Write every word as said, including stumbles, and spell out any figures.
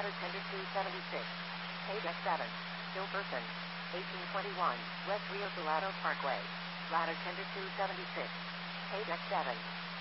ladder ten to two seventy-six. Page X seven. Still person. eighteen twenty-one, West Rio Salado Parkway. Ladder ten to two seventy-six. Page X seven.